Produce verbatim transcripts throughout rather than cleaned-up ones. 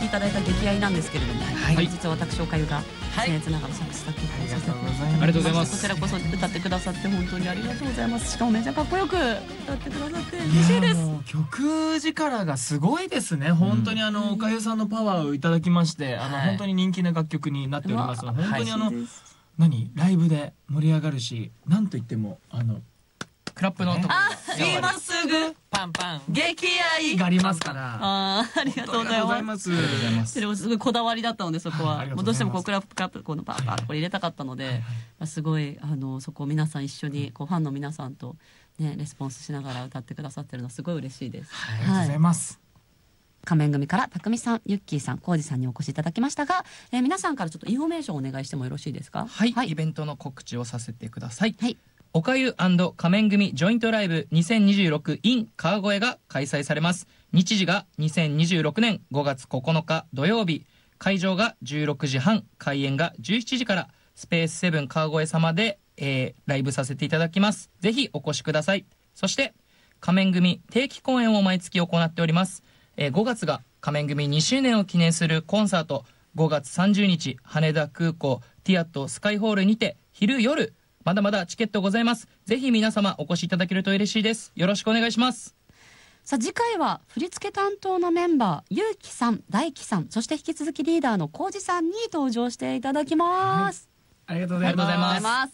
いただいた激愛なんですけれども、 はい、 実は私おかゆが僭越ながら作詞作曲をさせていただきました。 ありがとうございます。 こちらこそ歌ってくださって本当にありがとうございます。しかもめちゃかっこよく歌ってくださって嬉しいです。 曲力がすごいですね。本当にあのおかゆさんのパワーをいただきまして、あの本当に人気な楽曲になっておりますので、本当にあの何ライブで盛り上がるし、なんといってもあのクラップのところあ、今すぐパンパン激愛がありますから。 ああ、ありがとうございます。それもすごいこだわりだったので、そこはもうどうしてもこうクラップカップこのパンパンこれ入れたかったので、すごいあのそこを皆さん一緒にこうファンの皆さんとねレスポンスしながら歌ってくださってるのすごい嬉しいです。 ありがとうございます。 仮面組からたくみさん、ゆっきーさん、こうじさんにお越しいただきましたが、えー、皆さんからちょっとインフォメーションをお願いしてもよろしいですか。 はい、はい、イベントの告知をさせてください。 はい、 おかゆ&仮面組ジョイントライブにせんにじゅうろく in 川越が開催されます。日時がにせんにじゅうろくねんごがつここのか土曜日、会場がじゅうろくじはん、開演がじゅうしちじからスペースセブン川越様で、えー、ライブさせていただきます。ぜひお越しください。そして仮面組定期公演を毎月行っております。えー、ごがつが仮面組にしゅうねんを記念するコンサート、ごがつさんじゅうにち羽田空港ティアットスカイホールにて昼夜まだまだチケットございます。ぜひ皆様お越しいただけると嬉しいです。よろしくお願いします。 さあ次回は振付担当のメンバーゆうきさん、大輝さん、そして引き続きリーダーのこうじさんに登場していただきます。 はい、ありがとうございます。 ありがとうございます。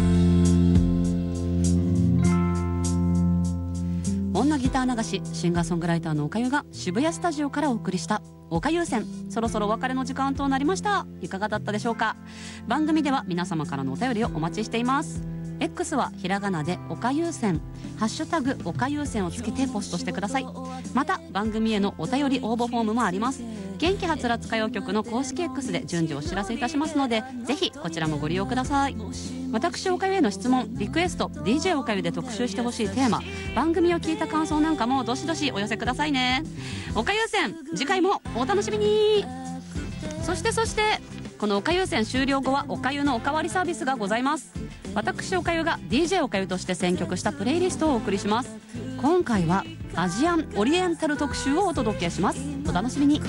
女ギター流しシンガーソングライターのおかゆが渋谷スタジオからお送りしたおかゆ線、そろそろお別れの時間となりました。いかがだったでしょうか。番組では皆様からのお便りをお待ちしています。 X はひらがなでおかゆ線、ハッシュタグおかゆ線をつけてポストしてください。また番組へのお便り応募フォームもあります。元気はつらつ歌謡曲の公式 X で順次お知らせいたしますので、ぜひこちらもご利用ください。私おかゆへの質問、リクエスト、 ディージェー おかゆで特集してほしいテーマ、番組を聞いた感想なんかもどしどしお寄せくださいね。おかゆ線、次回もお楽しみに。そしてそしてこのおかゆ線終了後はおかゆのおかわりサービスがございます。私おかゆが ディージェー おかゆとして選曲したプレイリストをお送りします。今回はアジアンオリエンタル特集をお届けします。お楽しみに。